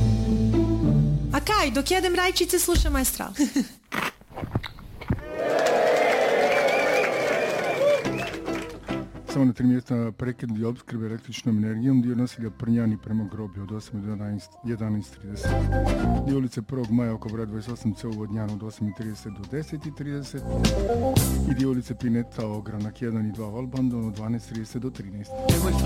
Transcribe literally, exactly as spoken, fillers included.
A kaj, dok jedem rajčice slušam Maestral. Samo na tri mjesta prekinuli opskrbe električnom energijom, dio naselja Prnjani prema groblju od osam do jedanaest trideset. Dio ulice prvog maja oko broja dvadeset osam C u Vodnjanu od osam trideset do deset trideset. I dio ulice Pineta Ogranak jedan i dva Valbandon od dvanaest trideset do trinaest.